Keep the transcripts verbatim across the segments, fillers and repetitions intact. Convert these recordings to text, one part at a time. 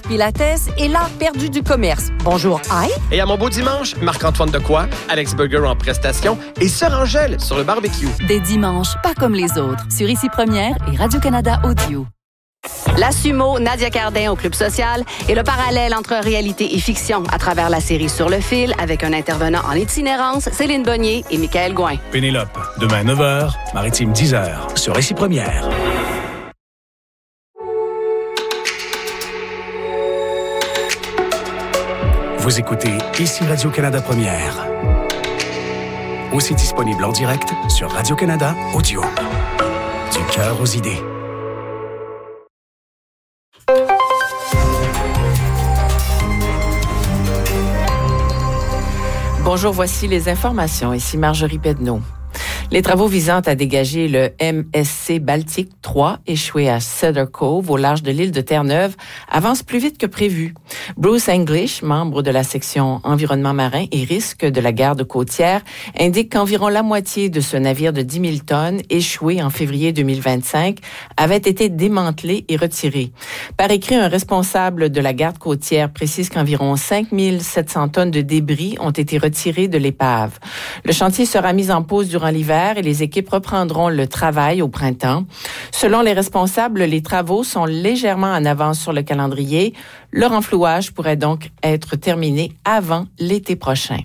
Pilates et l'art perdu du commerce. Bonjour, aïe. Et à mon beau dimanche, Marc-Antoine Decoy, Alex Burger en prestation et Sœur Angèle sur le barbecue. Des dimanches pas comme les autres, sur Ici Première et Radio-Canada Audio. La Sumo, Nadia Cardin au Club Social et le parallèle entre réalité et fiction à travers la série Sur le fil avec un intervenant en itinérance, Céline Bonnier et Michael Gouin. Pénélope, demain neuf heures, Maritime dix heures, sur Ici Première. Vous écoutez Ici Radio-Canada Première. Aussi disponible en direct sur Radio-Canada Audio. Du cœur aux idées. Bonjour, voici les informations. Ici Marjorie Pedneau. Les travaux visant à dégager le M S C Baltique trois, échoué à Cedar Cove, au large de l'île de Terre-Neuve, avancent plus vite que prévu. Bruce English, membre de la section environnement marin et risque de la garde côtière, indique qu'environ la moitié de ce navire de dix mille tonnes, échoué en février deux mille vingt-cinq, avait été démantelé et retiré. Par écrit, un responsable de la garde côtière précise qu'environ cinq mille sept cents tonnes de débris ont été retirées de l'épave. Le chantier sera mis en pause durant l'hiver et les équipes reprendront le travail au printemps. Selon les responsables, les travaux sont légèrement en avance sur le calendrier. Le renflouage pourrait donc être terminé avant l'été prochain.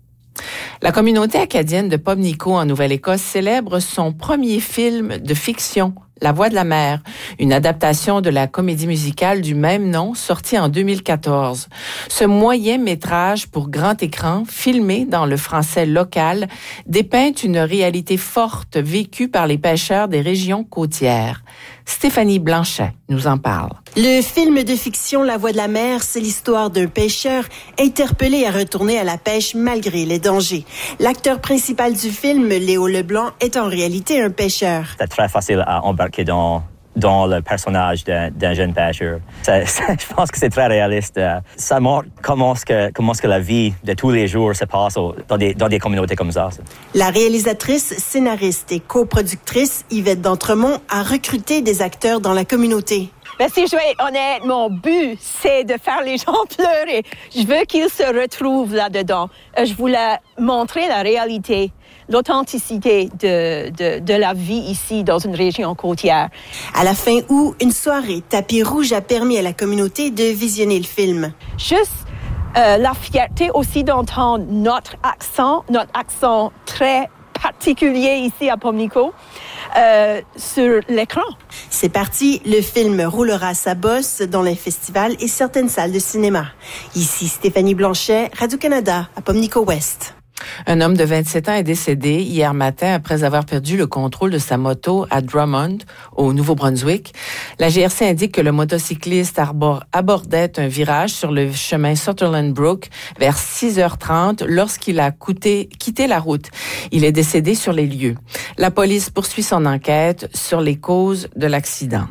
La communauté acadienne de Pubnico en Nouvelle-Écosse célèbre son premier film de fiction, La Voix de la mer, une adaptation de la comédie musicale du même nom sortie en deux mille quatorze. Ce moyen métrage pour grand écran, filmé dans le français local, dépeint une réalité forte vécue par les pêcheurs des régions côtières. Stéphanie Blanchet nous en parle. Le film de fiction La Voix de la mer, c'est l'histoire d'un pêcheur interpellé à retourner à la pêche malgré les dangers. L'acteur principal du film, Léo Leblanc, est en réalité un pêcheur. C'est très facile à embarquer dans dans le personnage d'un, d'un jeune pêcheur. Ça, ça, je pense que c'est très réaliste. Ça montre comment est-ce que, comment est-ce que la vie de tous les jours se passe au, dans, des, dans des communautés comme ça. La réalisatrice, scénariste et coproductrice Yvette D'Entremont a recruté des acteurs dans la communauté. Ben, si je vais être honnête, mon but, c'est de faire les gens pleurer. Je veux qu'ils se retrouvent là-dedans. Je voulais montrer la réalité, l'authenticité de, de, de la vie ici, dans une région côtière. À la fin août, une soirée tapis rouge a permis à la communauté de visionner le film. Juste euh, la fierté aussi d'entendre notre accent, notre accent très particulier ici à Pubnico, euh, sur l'écran. C'est parti, le film roulera sa bosse dans les festivals et certaines salles de cinéma. Ici Stéphanie Blanchet, Radio-Canada, à Pubnico-Ouest. Un homme de vingt-sept ans est décédé hier matin après avoir perdu le contrôle de sa moto à Drummond, au Nouveau-Brunswick. La G R C indique que le motocycliste arbor- abordait un virage sur le chemin Sutherland Brook vers six heures trente lorsqu'il a coûté, quitté la route. Il est décédé sur les lieux. La police poursuit son enquête sur les causes de l'accident.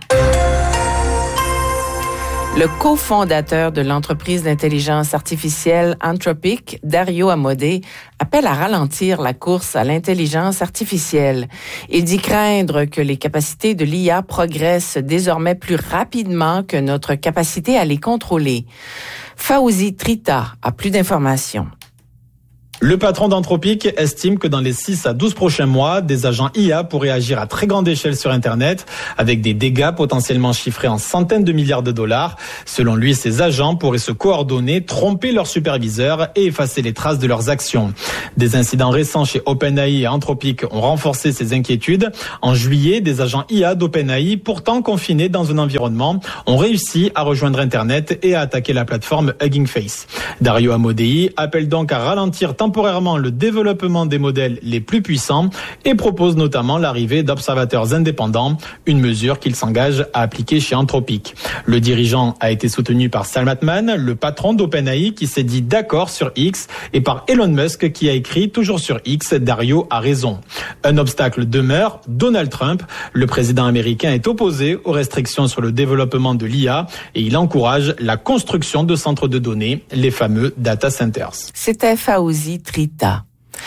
Le cofondateur de l'entreprise d'intelligence artificielle Anthropic, Dario Amodei, appelle à ralentir la course à l'intelligence artificielle. Il dit craindre que les capacités de l'I A progressent désormais plus rapidement que notre capacité à les contrôler. Fawzi Trita a plus d'informations. Le patron d'Anthropic estime que dans les six à douze prochains mois, des agents I A pourraient agir à très grande échelle sur Internet, avec des dégâts potentiellement chiffrés en centaines de milliards de dollars. Selon lui, ces agents pourraient se coordonner, tromper leurs superviseurs et effacer les traces de leurs actions. Des incidents récents chez OpenAI et Anthropic ont renforcé ces inquiétudes. En juillet, des agents I A d'OpenAI, pourtant confinés dans un environnement, ont réussi à rejoindre Internet et à attaquer la plateforme Hugging Face. Dario Amodei appelle donc à ralentir temporairement temporairement le développement des modèles les plus puissants et propose notamment l'arrivée d'observateurs indépendants, une mesure qu'il s'engage à appliquer chez Anthropic. Le dirigeant a été soutenu par Sam Altman, le patron d'OpenAI qui s'est dit d'accord sur X, et par Elon Musk qui a écrit toujours sur X, Dario a raison. Un obstacle demeure, Donald Trump. Le président américain est opposé aux restrictions sur le développement de l'I A et il encourage la construction de centres de données, les fameux data centers. C'était Fawzi Trita.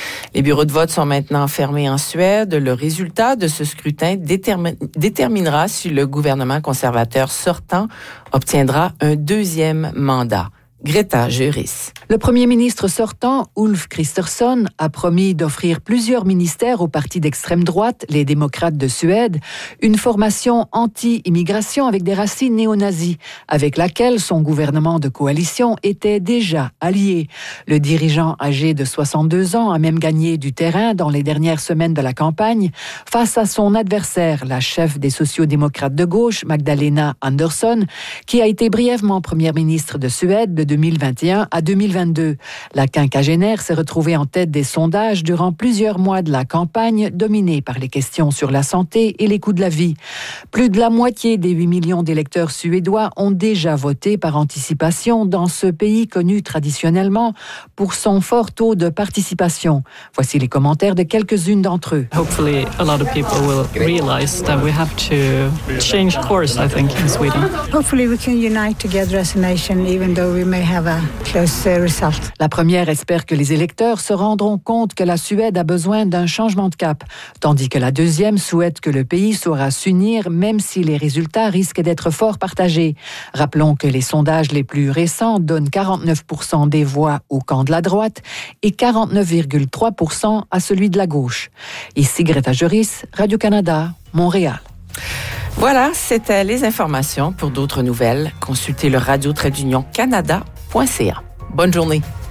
Les bureaux de vote sont maintenant fermés en Suède. Le résultat de ce scrutin détermi- déterminera si le gouvernement conservateur sortant obtiendra un deuxième mandat. Greta Juris. Le premier ministre sortant, Ulf Kristersson, a promis d'offrir plusieurs ministères au parti d'extrême droite, les démocrates de Suède, une formation anti-immigration avec des racines néo-nazis, avec laquelle son gouvernement de coalition était déjà allié. Le dirigeant âgé de soixante-deux ans a même gagné du terrain dans les dernières semaines de la campagne face à son adversaire, la chef des sociodémocrates de gauche, Magdalena Andersson, qui a été brièvement première ministre de Suède de deux mille vingt et un à deux mille vingt-deux. La quinquagénaire s'est retrouvée en tête des sondages durant plusieurs mois de la campagne, dominée par les questions sur la santé et les coûts de la vie. Plus de la moitié des huit millions d'électeurs suédois ont déjà voté par anticipation dans ce pays connu traditionnellement pour son fort taux de participation. Voici les commentaires de quelques-unes d'entre eux. Hopefully a lot of people will realize that we have to change course, I think, in Sweden. Hopefully we can unite together as a nation, even though we may have a close result. La première espère que les électeurs se rendront compte que la Suède a besoin d'un changement de cap, tandis que la deuxième souhaite que le pays saura s'unir même si les résultats risquent d'être fort partagés. Rappelons que les sondages les plus récents donnent quarante-neuf pour cent des voix au camp de la droite et quarante-neuf virgule trois pour cent à celui de la gauche. Ici Greta Juris, Radio-Canada, Montréal. Voilà, c'était les informations. Pour d'autres nouvelles, consultez le radio trait d'union canada point c a. Bonne journée.